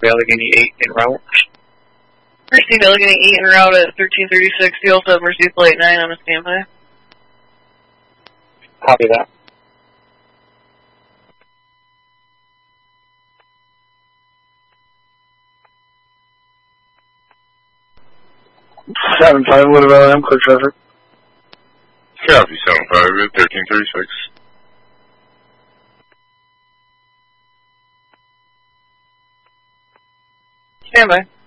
Allegheny 8 en route. Received Allegheny 8 en route at 1336. You also have Mercy Flight 9 on a standby. Copy that. Seven 5, Wood Valley, I'm clear traffic. Copy 7-5 at 1336. Standby.